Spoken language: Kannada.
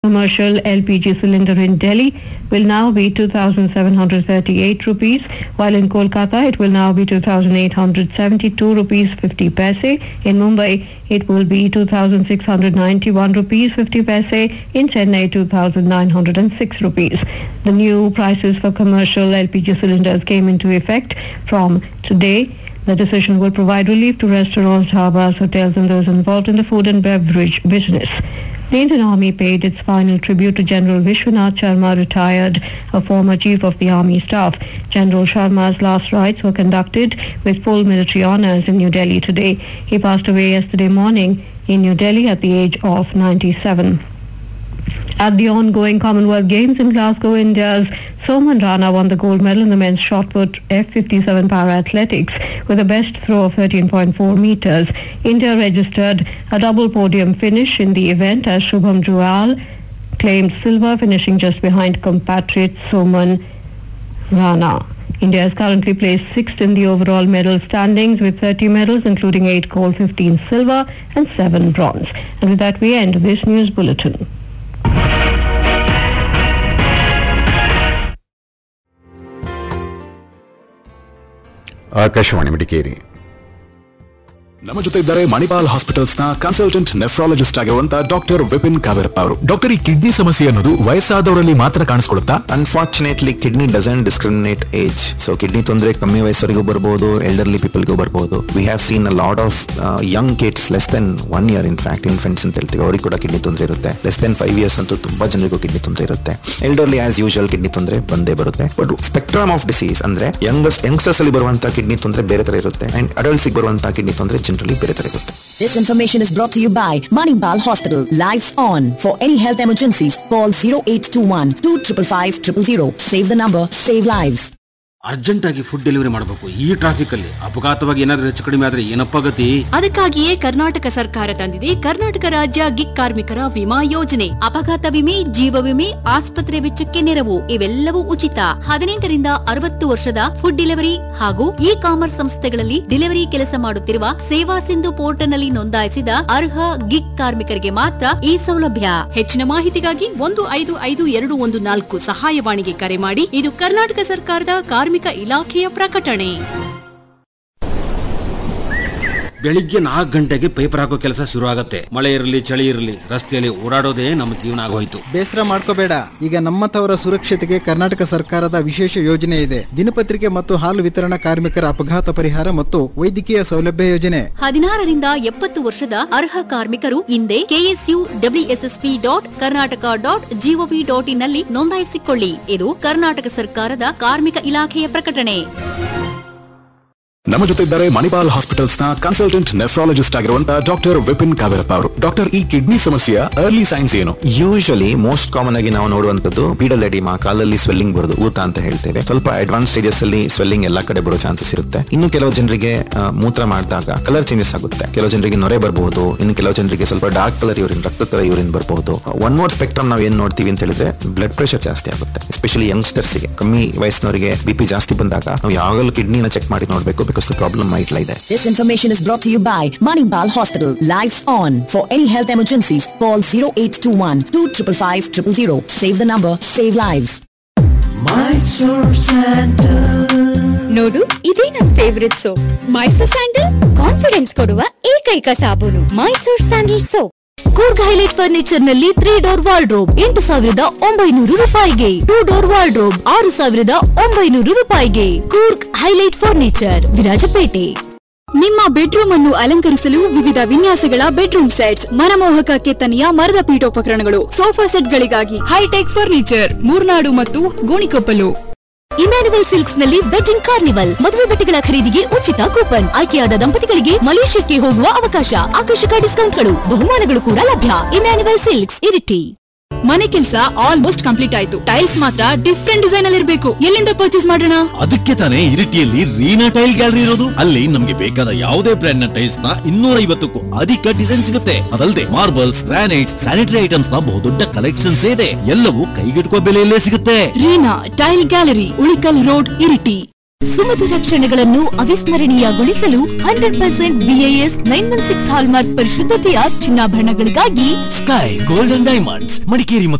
Commercial LPG cylinder in Delhi will now be 2,738 rupees, while in Kolkata it will now be 2,872 rupees 50 paise. In Mumbai it will be 2,691 rupees 50 paise. In Chennai 2,906 rupees. The new prices for commercial LPG cylinders came into effect from today. The decision will provide relief to restaurants, dhabas, hotels and those involved in the food and beverage business. The Indian Army paid its final tribute to General Vishwanath Sharma, retired, a former Chief of the Army Staff. General Sharma's last rites were conducted with full military honours in New Delhi today. He passed away yesterday morning in New Delhi at the age of 97. At the ongoing Commonwealth Games in Glasgow, India's Soman Rana won the gold medal in the men's shot put F57 para-athletics with a best throw of 13.4 meters. India registered a double podium finish in the event as Shubham Juyal claimed silver, finishing just behind compatriot Soman Rana. India is currently placed sixth in the overall medal standings with 30 medals, including 8 gold, 15 silver and 7 bronze. And with that we end this news bulletin. Akashvani Madikeri. ನಮ್ಮ ಜೊತೆ ಇದ್ದಾರೆ ಮಣಿಪಾಲ್ ಹಾಸ್ಪಿಟಲ್ಸ್ ನ ಕನ್ಸಲ್ಟೆಂಟ್ ನೆಫ್ರಾಲಜಿಸ್ಟ್ ಆಗಿರುವಂತಹ ಡಾಕ್ಟರ್ ವಿಪಿನ್ ಕಾವೇರಪ್ಪ ಅವರು. ಡಾಕ್ಟರ್, ಈ ಕಿಡ್ನಿ ಸಮಸ್ಯೆ ಅನ್ನೋದು ವಯಸ್ಸಾದವರಲ್ಲಿ ಮಾತ್ರ ಕಾಣಿಸ್ಕೊಳ್ಳುತ್ತಾ? Unfortunately kidney doesn't discriminate age. So kidney ತೊಂದರೆ ಕಮ್ಮಿ ವಯಸ್ಸವರಿಗೂ ಬರಬಹುದು, ಎಲ್ಡರ್ಲಿ ಪೀಪಲ್ಗೂ ಬರಬಹುದು. We have seen a lot of Young kids less than 1 year, in fact infants ಅಂತ ಹೇಳ್ತೀವಿ, ಅವ್ರಿಗೆ ಕೂಡ ಕಿಡ್ನಿ ತೊಂದರೆ ಇರುತ್ತೆ. ಲೆಸ್ ದೆನ್ 5 years ಅಂತೂ ತುಂಬಾ ಜನರಿಗೂ ಕಿಡ್ನಿ ತೊಂದರೆ ಇರುತ್ತೆ. ಎಲ್ಡರ್ಲಿ ಆಸ್ ಯೂಶುವಲ್ ಕಿಡ್ನಿ ತೊಂದರೆ ಬಂದೇ ಬರುತ್ತೆ. ಬಟ್ ಸ್ಪೆಕ್ಟ್ರಮ್ ಆಫ್ ಡಿಸೀಸ್ ಅಂದ್ರೆ ಯಂಗ್ಸ್ಟರ್ಸ್ ಅಲ್ಲಿ ಬರುವಂತಹ ಕಿಡ್ನಿ ತೊಂದರೆ ಬೇರೆ ತರ ಇರುತ್ತೆ, ಅಂಡ್ ಅಡಲ್ಟ್ಸ್ ಬರುವಂತಹ ಕಿಡ್ನಿ ತೊಂದರೆ ಜನರಲಿ ಬೇರೆ ತರ ಇರುತ್ತೆ. This information is brought to you by Manipal Hospital. Lives on. For any health emergencies, call 0821 255 000. Save the number, save lives. Urgent ಆಗಿ ಫುಡ್ ಡೆಲಿವರಿ ಮಾಡಬೇಕು. ಈ ಟ್ರಾಫಿಕ್ ಅಲ್ಲಿ ಅಪಘಾತವಾಗಿ ಏನಾದ್ರೂ ಹೆಚ್ಚು ಕಡಿಮೆ ಆದ್ರೆ ಏನಪ್ಪ ಗತಿ? ಅದಕ್ಕಾಗಿಯೇ ಕರ್ನಾಟಕ ಸರ್ಕಾರ ತಂದಿದೆ ಕರ್ನಾಟಕ ರಾಜ್ಯ ಗಿಗ್ ಕಾರ್ಮಿಕರ ವಿಮಾ ಯೋಜನೆ. ಅಪಘಾತ ವಿಮೆ, ಜೀವ ವಿಮೆ, ಆಸ್ಪತ್ರೆ ವೆಚ್ಚಕ್ಕೆ ನೆರವು ಇವೆಲ್ಲವೂ ಉಚಿತ. 18 ರಿಂದ 60 ವರ್ಷದ ಫುಡ್ ಡೆಲಿವರಿ ಹಾಗೂ ಇ ಕಾಮರ್ಸ್ ಸಂಸ್ಥೆಗಳಲ್ಲಿ ಡೆಲಿವರಿ ಕೆಲಸ ಮಾಡುತ್ತಿರುವ ಸೇವಾ ಸಿಂಧು ಪೋರ್ಟಲ್ ನಲ್ಲಿ ನೋಂದಾಯಿಸಿದ ಅರ್ಹ ಗಿಗ್ ಕಾರ್ಮಿಕರಿಗೆ ಮಾತ್ರ ಈ ಸೌಲಭ್ಯ. ಹೆಚ್ಚಿನ ಮಾಹಿತಿಗಾಗಿ 155214 ಸಹಾಯವಾಣಿಗೆ ಕರೆ ಮಾಡಿ. ಇದು ಕರ್ನಾಟಕ ಸರ್ಕಾರದ ಕಾರ್ಮಿಕ ಇಲಾಖೆಯ ಪ್ರಕಟಣೆ. ಬೆಳಿಗ್ಗೆ 4 ಗಂಟೆಗೆ ಪೇಪರ್ ಹಾಕೋ ಕೆಲಸ ಶುರು ಆಗತ್ತೆ. ಮಳೆ ಇರಲಿ ಚಳಿ ಇರಲಿ ರಸ್ತೆಯಲ್ಲಿ ಓಡಾಡೋದೇ ನಮ್ಮ ಜೀವನ ಆಗೋಯ್ತು. ಬೇಸರ ಮಾಡ್ಕೋಬೇಡ, ಈಗ ನಮ್ಮತವರ ಸುರಕ್ಷತೆಗೆ ಕರ್ನಾಟಕ ಸರ್ಕಾರದ ವಿಶೇಷ ಯೋಜನೆ ಇದೆ. ದಿನಪತ್ರಿಕೆ ಮತ್ತು ಹಾಲು ವಿತರಣಾ ಕಾರ್ಮಿಕರ ಅಪಘಾತ ಪರಿಹಾರ ಮತ್ತು ವೈದ್ಯಕೀಯ ಸೌಲಭ್ಯ ಯೋಜನೆ. 16 ರಿಂದ 70 ವರ್ಷದ ಅರ್ಹ ಕಾರ್ಮಿಕರು ಹಿಂದೆ ksuwssp.karnataka.gov.in ನಲ್ಲಿ ನೋಂದಾಯಿಸಿಕೊಳ್ಳಿ. ಇದು ಕರ್ನಾಟಕ ಸರ್ಕಾರದ ಕಾರ್ಮಿಕ ಇಲಾಖೆಯ ಪ್ರಕಟಣೆ. ನಮ್ಮ ಜೊತೆ ಇದ್ದಾರೆ ಮಣಿಪಾಲ್ ಹಾಸ್ಪಿಟಲ್ಸ್ ನ ಕನ್ಸಲ್ಟೆಂಟ್ ನೆಫ್ರಾಲಜಿಸ್ಟ್ ಆಗಿರುವಂತಹ ಡಾಕ್ಟರ್ ವಿಪಿನ್ ಕಾವೇರಪ್ಪ ಅವರು. ಡಾಕ್ಟರ್, ಈ ಕಿಡ್ನಿ ಸಮಸ್ಯೆಯ ಅರ್ಲಿ ಸೈನ್ಸ್ ಏನು? ಯೂಶಲಿ ಮೋಸ್ಟ್ ಕಾಮನ್ ಆಗಿ ನಾವು ನೋಡುವಂತದ್ದು ಪೀಡಲ್ ಎಡಿಮಾ, ಕಾಲಲ್ಲಿ ಸ್ವೆಲ್ಲಿಂಗ್ ಬರೋದು, ಊತ ಅಂತ ಹೇಳ್ತೇವೆ. ಸ್ವಲ್ಪ ಅಡ್ವಾನ್ಸ್ ಸ್ಟೇಜಸ್ ಅಲ್ಲಿ ಸ್ವೆಲ್ಲಿಂಗ್ ಎಲ್ಲಾ ಕಡೆ ಬರೋ ಚಾನ್ಸಸ್ ಇರುತ್ತೆ. ಇನ್ನು ಕೆಲವು ಜನರಿಗೆ ಮೂತ್ರ ಮಾಡಿದಾಗ ಕಲರ್ ಚೇಂಜಸ್ ಆಗುತ್ತೆ, ಕೆಲವು ಜನರಿಗೆ ನೊರೆ ಬರಬಹುದು, ಇನ್ನು ಕೆಲವು ಜನರಿಗೆ ಸ್ವಲ್ಪ ಡಾರ್ಕ್ ಕಲರ್ ಯೂರಿನ್, ರಕ್ತ ತರ ಯೂರಿನ್ ಬರಬಹುದು. ಒನ್ ಮೋರ್ ಸ್ಪೆಕ್ಟ್ರಮ್ ನಾವು ಏನ್ ನೋಡ್ತೀವಿ ಅಂತ ಹೇಳಿದ್ರೆ ಬ್ಲಡ್ ಪ್ರೆಷರ್ ಜಾಸ್ತಿ ಆಗುತ್ತೆ. ಎಸ್ಪೆಷಲಿ ಯಂಗ್ಸ್ಟರ್ಸ್ ಗೆ, ಕಮ್ಮಿ ವಯಸ್ಸಿನವರಿಗೆ ಬಿಪಿ ಜಾಸ್ತಿ ಬಂದಾಗ ನಾವು ಯಾವಾಗಲೂ ಕಿಡ್ನಿನ ಚೆಕ್ ಮಾಡಿ ನೋಡಬೇಕು, because the problem might lie there. This information is brought to you by Manipal Hospital. Lives on. For any health emergencies, call 0821 255 000. Save the number, save lives. ನೋಡು, ಇದೇ ನನ್ favourite soap. Mysore sandal confidence ಕೊಡುವ ಏಕೈಕ ಸಾಬೂನು Mysore sandal soap. Coorg highlight furniture ನಲ್ಲಿ 3 ಡೋರ್ ವಾರ್ಡ್ರೋಬ್ 8,900 ರೂಪಾಯಿಗೆ, 2 ಡೋರ್ ವಾರ್ಡ್ರೋಬ್ 6,900 ರೂಪಾಯಿಗೆ. Coorg highlight furniture, Virajpet. ನಿಮ್ಮ ಬೆಡ್ರೂಮ್ ಅನ್ನು ಅಲಂಕರಿಸಲು ವಿವಿಧ ವಿನ್ಯಾಸಗಳ ಬೆಡ್ರೂಮ್ ಸೆಟ್ಸ್, ಮನಮೋಹಕ ಕೆತ್ತನೆಯ ಮರದ ಪೀಠೋಪಕರಣಗಳು, ಸೋಫಾ ಸೆಟ್ಗಳಿಗಾಗಿ ಹೈಟೆಕ್ ಫರ್ನಿಚರ್, ಮೂರ್ನಾಡು ಮತ್ತು ಗೋಣಿಕೊಪ್ಪಲು. ಇಮ್ಯಾನ್ಯುವಲ್ ಸಿಲ್ಕ್ಸ್ ನಲ್ಲಿ ವೆಡ್ಡಿಂಗ್ ಕಾರ್ನಿವಲ್, ಮದುವೆ ಬಟ್ಟೆಗಳ ಖರೀದಿಗೆ ಉಚಿತ ಕೂಪನ್, ಆಯ್ಕೆಯಾದ ದಂಪತಿಗಳಿಗೆ ಮಲೇಷ್ಯಾಕ್ಕೆ ಹೋಗುವ ಅವಕಾಶ, ಆಕರ್ಷಕ ಡಿಸ್ಕೌಂಟ್ಗಳು, ಬಹುಮಾನಗಳು ಕೂಡ ಲಭ್ಯ. Emmanuel silks, Iritty. ಮನೆ ಕೆಲಸ ಆಲ್ಮೋಸ್ಟ್ ಕಂಪ್ಲೀಟ್ ಆಯ್ತು. ಟೈಲ್ಸ್ ಮಾತ್ರ ಡಿಫ್ರೆಂಟ್ ಡಿಸೈನ್ ಅಲ್ಲಿ ಇರಬೇಕು. ಎಲ್ಲಿಂದ ಪರ್ಚೇಸ್ ಮಾಡೋಣ? ಅದಕ್ಕೆ ತಾನೇ ಇರಿಟಿಯಲ್ಲಿ ರೀನಾ ಟೈಲ್ ಗ್ಯಾಲರಿ ಇರೋದು. ಅಲ್ಲಿ ನಮ್ಗೆ ಬೇಕಾದ ಯಾವುದೇ ಬ್ರ್ಯಾಂಡ್ ನ ಟೈಲ್ಸ್ ನ 250ಕ್ಕೂ ಅಧಿಕ ಡಿಸೈನ್ ಸಿಗುತ್ತೆ. ಅದಲ್ಲದೆ ಮಾರ್ಬಲ್ಸ್, ಗ್ರಾನೈಟ್ಸ್, ಸ್ಯಾನಿಟರಿ ಐಟಮ್ಸ್ ನ ಬಹುದೊಡ್ಡ ಕಲೆಕ್ಷನ್ಸ್ ಇದೆ. ಎಲ್ಲವೂ ಕೈಗೆಟುಕುವ ಬೆಲೆಯಲ್ಲೇ ಸಿಗುತ್ತೆ. Reena tail gallery, Ulikkal road, Iritty. ಸುಮಧುರ ಕ್ಷಣಗಳನ್ನು ಅವಿಸ್ಮರಣೀಯಗೊಳಿಸಲು 100% BIS 916 hallmark ಪರಿಶುದ್ಧತೆಯ ಚಿನ್ನಾಭರಣಗಳಿಗಾಗಿ sky golden diamonds Madikeri